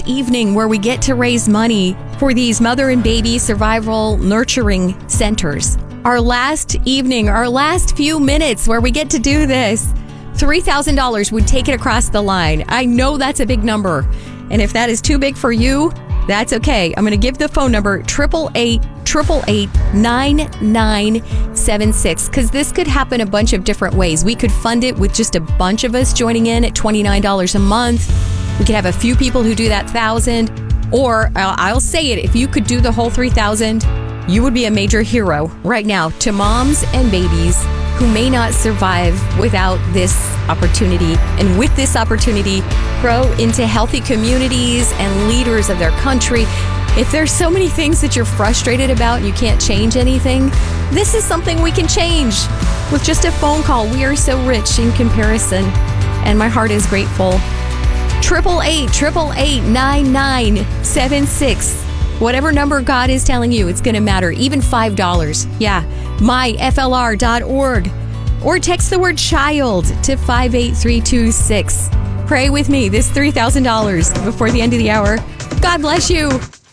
evening where we get to raise money for these mother and baby survival nurturing centers. Our last evening, our last few minutes where we get to do this. $3,000 would take it across the line. I know that's a big number. And if that is too big for you, that's okay. I'm going to give the phone number 888-888-9976 because this could happen a bunch of different ways. We could fund it with just a bunch of us joining in at $29 a month. We could have a few people who do that $1,000. Or I'll say it, if you could do the whole $3,000, you would be a major hero right now to moms and babies who may not survive without this opportunity. And with this opportunity, grow into healthy communities and leaders of their country. If there's so many things that you're frustrated about and you can't change anything, this is something we can change. With just a phone call, we are so rich in comparison. And my heart is grateful. 888-888-9976. Whatever number God is telling you, it's going to matter. Even $5. Yeah. myflr.org. Or text the word child to 58326. Pray with me this $3,000 before the end of the hour. God bless you.